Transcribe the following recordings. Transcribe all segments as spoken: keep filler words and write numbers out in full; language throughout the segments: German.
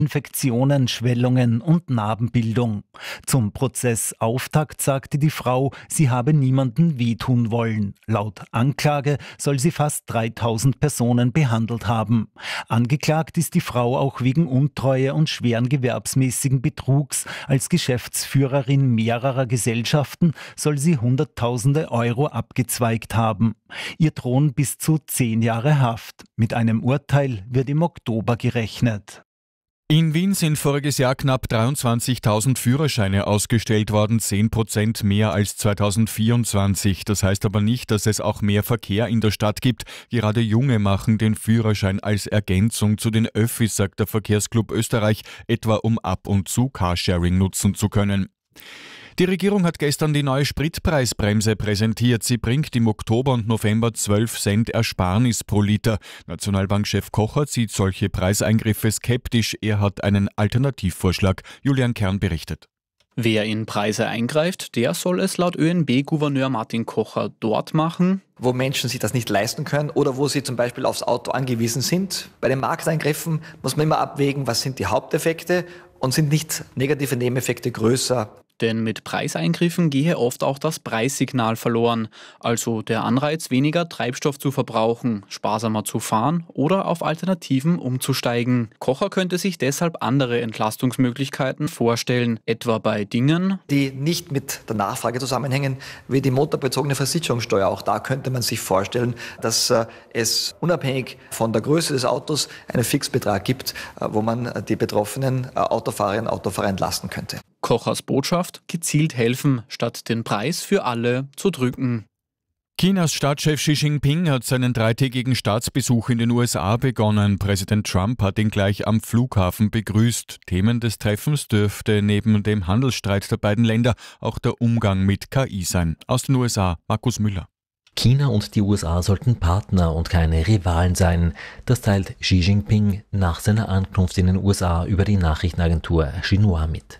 Infektionen, Schwellungen und Narbenbildung. Zum Prozessauftakt sagte die Frau, sie habe niemandem wehtun wollen. Laut Anklage soll sie fast dreitausend Personen behandelt haben. Angeklagt ist die Frau auch wegen Untreue und schweren gewerbsmäßigen Betrugs. Als Geschäftsführerin mehrerer Gesellschaften soll sie Hunderttausende Euro abgezweigt haben. Ihr drohen bis zu zehn Jahre Haft. Mit einem Urteil wird im Oktober gerechnet. In Wien sind voriges Jahr knapp dreiundzwanzigtausend Führerscheine ausgestellt worden, zehn Prozent mehr als zweitausendvierundzwanzig. Das heißt aber nicht, dass es auch mehr Verkehr in der Stadt gibt. Gerade Junge machen den Führerschein als Ergänzung zu den Öffis, sagt der Verkehrsclub Österreich, etwa um ab und zu Carsharing nutzen zu können. Die Regierung hat gestern die neue Spritpreisbremse präsentiert. Sie bringt im Oktober und November zwölf Cent Ersparnis pro Liter. Nationalbankchef Kocher sieht solche Preiseingriffe skeptisch. Er hat einen Alternativvorschlag. Julian Kern berichtet. Wer in Preise eingreift, der soll es laut ÖNB-Gouverneur Martin Kocher dort machen, wo Menschen sich das nicht leisten können oder wo sie zum Beispiel aufs Auto angewiesen sind. Bei den Markteingriffen muss man immer abwägen, was sind die Haupteffekte und sind nicht negative Nebeneffekte größer. Denn mit Preiseingriffen gehe oft auch das Preissignal verloren, also der Anreiz, weniger Treibstoff zu verbrauchen, sparsamer zu fahren oder auf Alternativen umzusteigen. Kocher könnte sich deshalb andere Entlastungsmöglichkeiten vorstellen, etwa bei Dingen, die nicht mit der Nachfrage zusammenhängen, wie die motorbezogene Versicherungssteuer. Auch da könnte man sich vorstellen, dass es unabhängig von der Größe des Autos einen Fixbetrag gibt, wo man die betroffenen Autofahrerinnen und Autofahrer entlasten könnte. Kochers Botschaft: gezielt helfen, statt den Preis für alle zu drücken. Chinas Staatschef Xi Jinping hat seinen dreitägigen Staatsbesuch in den U S A begonnen. Präsident Trump hat ihn gleich am Flughafen begrüßt. Themen des Treffens dürfte neben dem Handelsstreit der beiden Länder auch der Umgang mit K I sein. Aus den U S A, Markus Müller. China und die U S A sollten Partner und keine Rivalen sein. Das teilt Xi Jinping nach seiner Ankunft in den U S A über die Nachrichtenagentur Xinhua mit.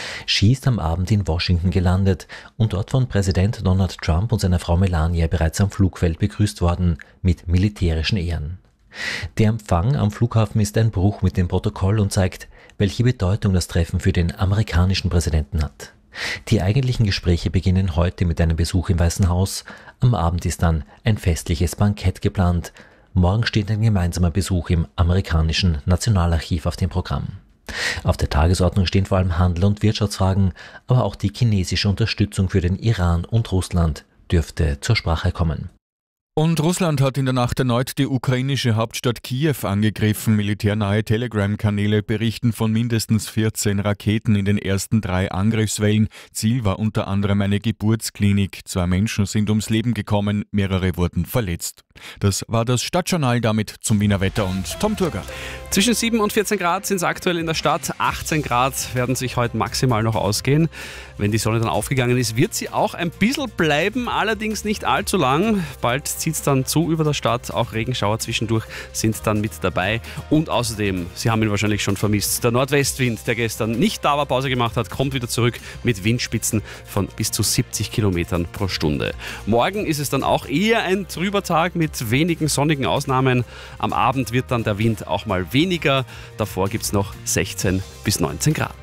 Xi ist am Abend in Washington gelandet und dort von Präsident Donald Trump und seiner Frau Melania bereits am Flugfeld begrüßt worden, mit militärischen Ehren. Der Empfang am Flughafen ist ein Bruch mit dem Protokoll und zeigt, welche Bedeutung das Treffen für den amerikanischen Präsidenten hat. Die eigentlichen Gespräche beginnen heute mit einem Besuch im Weißen Haus. Am Abend ist dann ein festliches Bankett geplant. Morgen steht ein gemeinsamer Besuch im amerikanischen Nationalarchiv auf dem Programm. Auf der Tagesordnung stehen vor allem Handel- und Wirtschaftsfragen, aber auch die chinesische Unterstützung für den Iran und Russland dürfte zur Sprache kommen. Und Russland hat in der Nacht erneut die ukrainische Hauptstadt Kiew angegriffen. Militärnahe Telegram-Kanäle berichten von mindestens vierzehn Raketen in den ersten drei Angriffswellen. Ziel war unter anderem eine Geburtsklinik. Zwei Menschen sind ums Leben gekommen, mehrere wurden verletzt. Das war das Stadtjournal, damit zum Wiener Wetter und Tom Turger. Zwischen sieben und vierzehn Grad sind es aktuell in der Stadt. achtzehn Grad werden sich heute maximal noch ausgehen. Wenn die Sonne dann aufgegangen ist, wird sie auch ein bisschen bleiben, allerdings nicht allzu lang. Bald zieht es dann zu über der Stadt. Auch Regenschauer zwischendurch sind dann mit dabei. Und außerdem, Sie haben ihn wahrscheinlich schon vermisst, der Nordwestwind, der gestern nicht da war, Pause gemacht hat, kommt wieder zurück mit Windspitzen von bis zu siebzig Kilometern pro Stunde. Morgen ist es dann auch eher ein trüber Tag mit wenigen sonnigen Ausnahmen. Am Abend wird dann der Wind auch mal weniger. Davor gibt es noch sechzehn bis neunzehn Grad.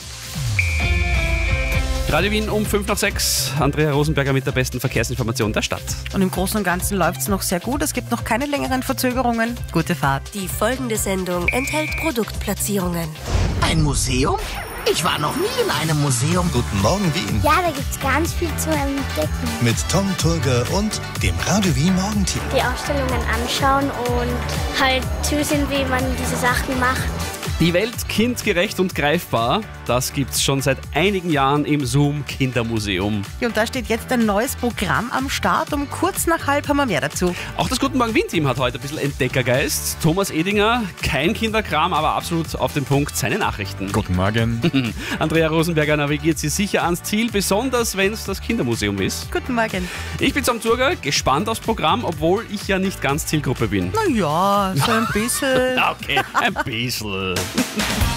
Radio Wien um fünf nach sechs. Andrea Rosenberger mit der besten Verkehrsinformation der Stadt. Und im Großen und Ganzen läuft es noch sehr gut. Es gibt noch keine längeren Verzögerungen. Gute Fahrt. Die folgende Sendung enthält Produktplatzierungen. Ein Museum? Ich war noch nie in einem Museum. Guten Morgen, Wien. Ja, da gibt es ganz viel zu entdecken. Mit Tom Turger und dem Radio Wien Morgenteam. Die Ausstellungen anschauen und halt zusehen, wie man diese Sachen macht. Die Welt kindgerecht und greifbar, das gibt's schon seit einigen Jahren im Zoom Kindermuseum. Ja, und da steht jetzt ein neues Programm am Start. Um kurz nach halb haben wir mehr dazu. Auch das Guten Morgen Wien-Team hat heute ein bisschen Entdeckergeist. Thomas Edinger, kein Kinderkram, aber absolut auf den Punkt, seine Nachrichten. Guten Morgen. Andrea Rosenberger navigiert Sie sicher ans Ziel, besonders wenn es das Kindermuseum ist. Guten Morgen. Ich bin Tom Turger, gespannt aufs Programm, obwohl ich ja nicht ganz Zielgruppe bin. Na ja, so ein bisschen. Okay, ein bisschen.